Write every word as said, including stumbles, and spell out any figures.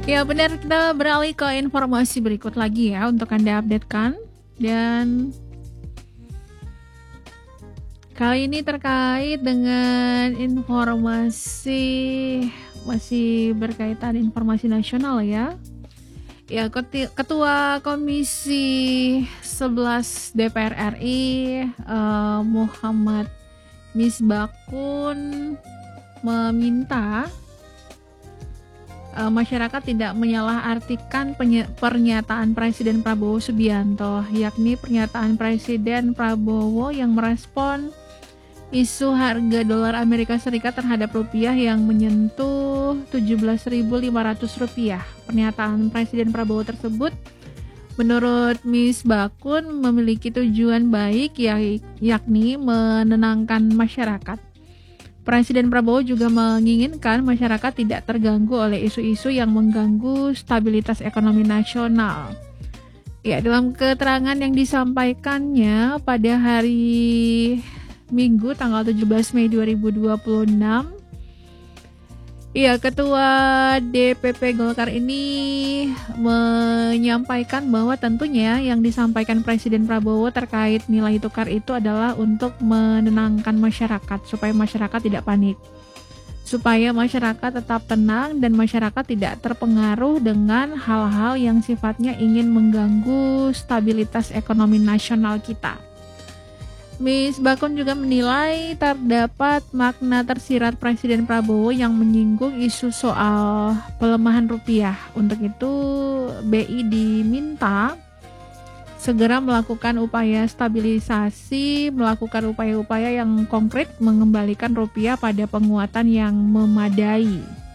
Ya benar, kita beralih ke informasi berikut lagi ya untuk Anda updatekan. Dan kali ini terkait dengan informasi, masih berkaitan informasi nasional ya. Ya, Ketua Komisi sebelas D P R R I eh, Muhammad Misbakun meminta uh, masyarakat tidak menyalahartikan penye- pernyataan Presiden Prabowo Subianto, yakni pernyataan Presiden Prabowo yang merespon isu harga dolar Amerika Serikat terhadap rupiah yang menyentuh tujuh belas ribu lima ratus rupiah. Pernyataan Presiden Prabowo tersebut menurut Miss Bakun memiliki tujuan baik, yakni menenangkan masyarakat. Presiden Prabowo juga menginginkan masyarakat tidak terganggu oleh isu-isu yang mengganggu stabilitas ekonomi nasional. Ya, dalam keterangan yang disampaikannya pada hari Minggu tanggal tujuh belas Mei dua ribu dua puluh enam, ya, Ketua D P P Golkar ini menyampaikan bahwa tentunya yang disampaikan Presiden Prabowo terkait nilai tukar itu adalah untuk menenangkan masyarakat supaya masyarakat tidak panik, supaya masyarakat tetap tenang dan masyarakat tidak terpengaruh dengan hal-hal yang sifatnya ingin mengganggu stabilitas ekonomi nasional kita. Miss Bakun juga menilai terdapat makna tersirat Presiden Prabowo yang menyinggung isu soal pelemahan rupiah. Untuk itu, B I diminta segera melakukan upaya stabilisasi, melakukan upaya-upaya yang konkret mengembalikan rupiah pada penguatan yang memadai.